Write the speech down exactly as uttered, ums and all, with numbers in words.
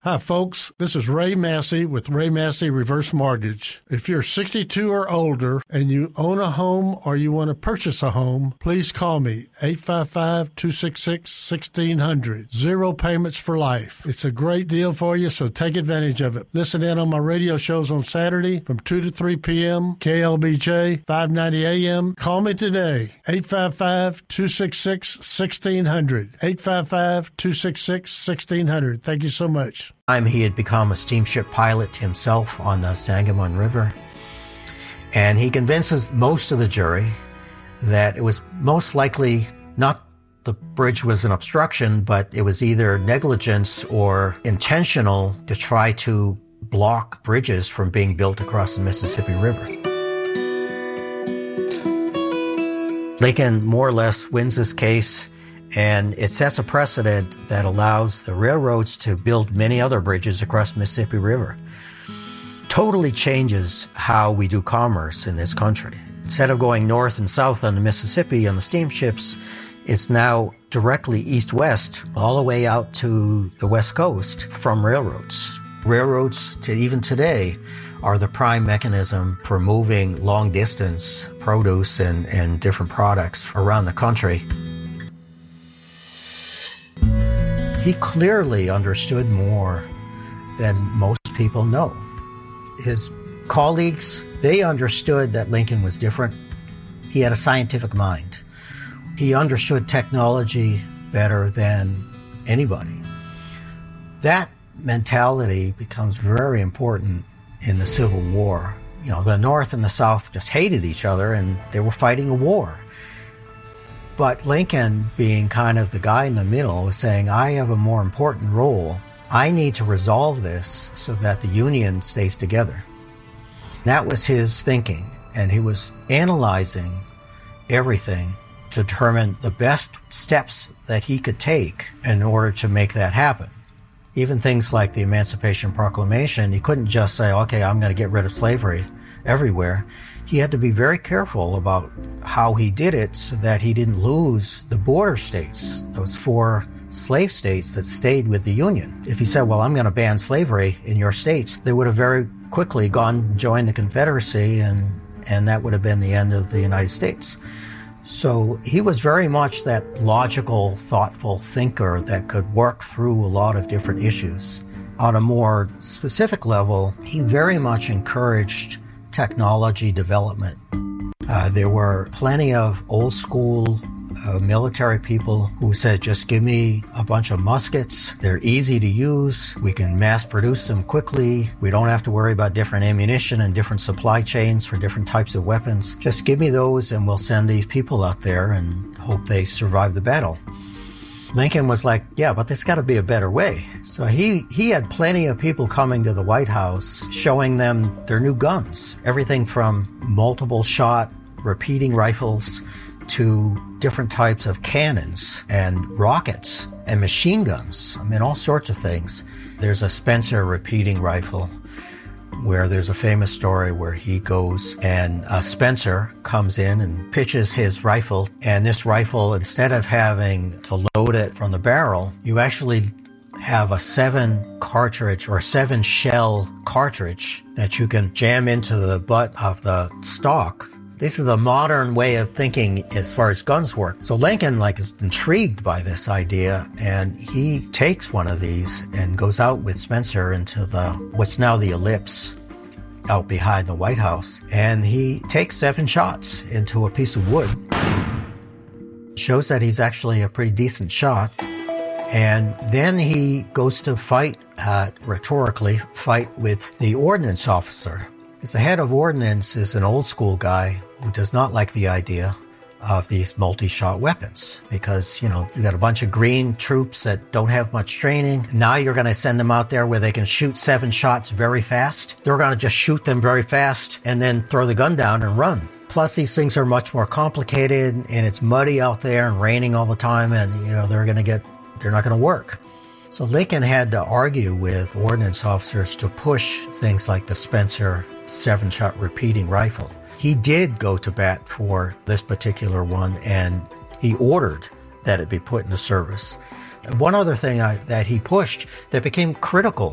Hi, folks. This is Ray Massey with Ray Massey Reverse Mortgage. If you're sixty-two or older and you own a home or you want to purchase a home, please call me, eight five five, two six six, one six zero zero. Zero payments for life. It's a great deal for you, so take advantage of it. Listen in on my radio shows on Saturday from two to three p.m., K L B J, five ninety A M. Call me today, eight five five, two six six, one six zero zero. eight five five, two six six, one six zero zero. Thank you so much. Time he had become a steamship pilot himself on the Sangamon River. And he convinces most of the jury that it was most likely not the bridge was an obstruction, but it was either negligence or intentional to try to block bridges from being built across the Mississippi River. Lincoln more or less wins this case, and it sets a precedent that allows the railroads to build many other bridges across the Mississippi River. Totally changes how we do commerce in this country. Instead of going north and south on the Mississippi on the steamships, it's now directly east-west all the way out to the West Coast from railroads. Railroads, to even today, are the prime mechanism for moving long-distance produce and, and different products around the country. He clearly understood more than most people know. His colleagues, they understood that Lincoln was different. He had a scientific mind. He understood technology better than anybody. That mentality becomes very important in the Civil War. You know, the North and the South just hated each other and they were fighting a war. But Lincoln, being kind of the guy in the middle, was saying, I have a more important role. I need to resolve this so that the Union stays together. That was his thinking, and he was analyzing everything to determine the best steps that he could take in order to make that happen. Even things like the Emancipation Proclamation, he couldn't just say, okay, I'm going to get rid of slavery everywhere. He had to be very careful about how he did it so that he didn't lose the border states, those four slave states that stayed with the Union. If he said, well, I'm going to ban slavery in your states, they would have very quickly gone and joined the Confederacy, and, and that would have been the end of the United States. So he was very much that logical, thoughtful thinker that could work through a lot of different issues. On a more specific level, he very much encouraged technology development. Uh, there were plenty of old school uh, military people who said, just give me a bunch of muskets. They're easy to use. We can mass produce them quickly. We don't have to worry about different ammunition and different supply chains for different types of weapons. Just give me those and we'll send these people out there and hope they survive the battle. Lincoln was like, yeah, but there's got to be a better way. So he, he had plenty of people coming to the White House showing them their new guns. Everything from multiple shot repeating rifles to different types of cannons and rockets and machine guns. I mean, all sorts of things. There's a Spencer repeating rifle where there's a famous story where he goes and uh, Spencer comes in and pitches his rifle, and this rifle, instead of having to load it from the barrel, you actually have a seven cartridge or seven shell cartridge that you can jam into the butt of the stock. This is the modern way of thinking as far as guns work. So Lincoln like is intrigued by this idea, and he takes one of these and goes out with Spencer into the what's now the Ellipse out behind the White House, and he takes seven shots into a piece of wood. Shows that he's actually a pretty decent shot. And then he goes to fight, uh, rhetorically, fight with the ordnance officer. Because the head of ordnance is an old school guy who does not like the idea of these multi-shot weapons. Because, you know, you got a bunch of green troops that don't have much training. Now you're going to send them out there where they can shoot seven shots very fast. They're going to just shoot them very fast and then throw the gun down and run. Plus, these things are much more complicated, and it's muddy out there and raining all the time, and, you know, they're going to get They're not going to work. So Lincoln had to argue with ordnance officers to push things like the Spencer seven-shot repeating rifle. He did go to bat for this particular one, and he ordered that it be put into service. One other thing I, that he pushed that became critical